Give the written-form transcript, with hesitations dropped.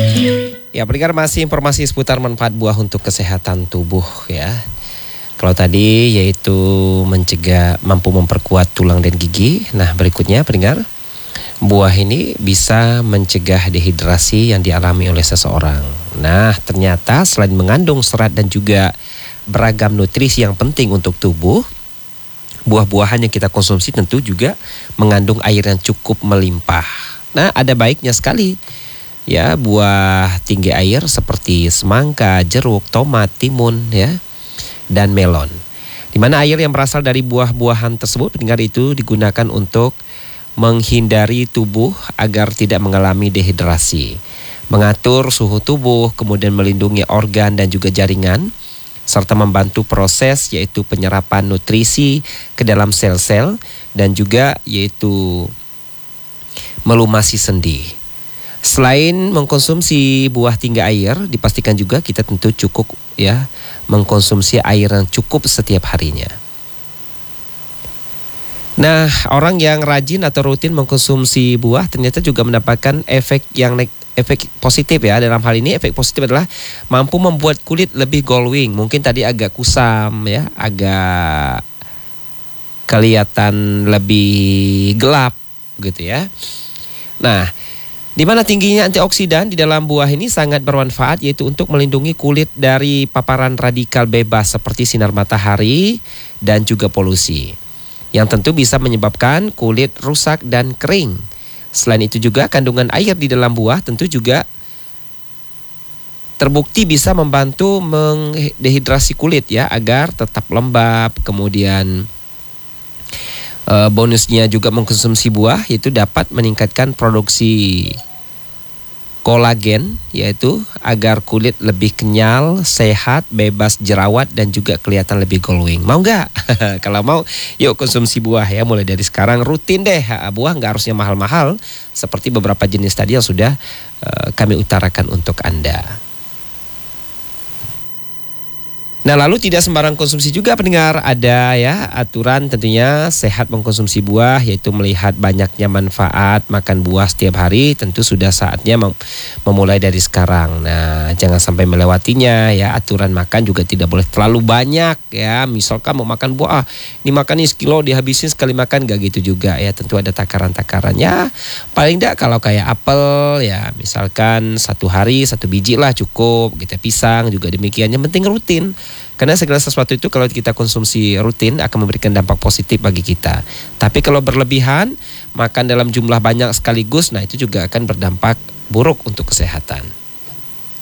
Ya, pendengar, masih informasi seputar manfaat buah untuk kesehatan tubuh ya. Kalau tadi yaitu mencegah, mampu memperkuat tulang dan gigi. Nah, berikutnya pendengar, buah ini bisa mencegah dehidrasi yang dialami oleh seseorang. Nah, ternyata selain mengandung serat dan juga beragam nutrisi yang penting untuk tubuh, buah-buahan yang kita konsumsi tentu juga mengandung air yang cukup melimpah. Nah, ada baiknya sekali ya buah tinggi air seperti semangka, jeruk, tomat, timun ya, dan melon. Di mana air yang berasal dari buah-buahan tersebut pendengar itu digunakan untuk menghindari tubuh agar tidak mengalami dehidrasi, mengatur suhu tubuh, kemudian melindungi organ dan juga jaringan, serta membantu proses yaitu penyerapan nutrisi ke dalam sel-sel dan juga yaitu melumasi sendi. Selain mengkonsumsi buah tinggi air, dipastikan juga kita tentu cukup ya mengkonsumsi air yang cukup setiap harinya. Nah, orang yang rajin atau rutin mengkonsumsi buah ternyata juga mendapatkan efek positif ya. Dalam hal ini efek positif adalah mampu membuat kulit lebih glowing. Mungkin tadi agak kusam ya, agak kelihatan lebih gelap gitu ya. Nah, di mana tingginya antioksidan di dalam buah ini sangat bermanfaat, yaitu untuk melindungi kulit dari paparan radikal bebas seperti sinar matahari dan juga polusi, yang tentu bisa menyebabkan kulit rusak dan kering. Selain itu juga kandungan air di dalam buah tentu juga terbukti bisa membantu mendehidrasi kulit ya agar tetap lembab. Kemudian bonusnya juga mengkonsumsi buah yaitu dapat meningkatkan produksi kolagen, yaitu agar kulit lebih kenyal, sehat, bebas jerawat dan juga kelihatan lebih glowing. Mau nggak? Kalau mau, yuk konsumsi buah ya. Mulai dari sekarang rutin deh. Buah nggak harusnya mahal-mahal seperti beberapa jenis tadi yang sudah kami utarakan untuk Anda. Nah, lalu tidak sembarang konsumsi juga pendengar, ada ya aturan tentunya sehat mengkonsumsi buah, yaitu melihat banyaknya manfaat makan buah setiap hari. Tentu sudah saatnya memulai dari sekarang. Nah, jangan sampai melewatinya ya. Aturan makan juga tidak boleh terlalu banyak ya. Misalkan mau makan buah, ini makan ini sekilo dihabisin sekali makan, gak gitu juga ya. Tentu ada takaran-takarannya. Paling tidak kalau kayak apel ya, misalkan satu hari 1 biji lah cukup gitu. Pisang juga demikian, yang penting rutin. Karena segala sesuatu itu kalau kita konsumsi rutin akan memberikan dampak positif bagi kita. Tapi kalau berlebihan, makan dalam jumlah banyak sekaligus, nah itu juga akan berdampak buruk untuk kesehatan.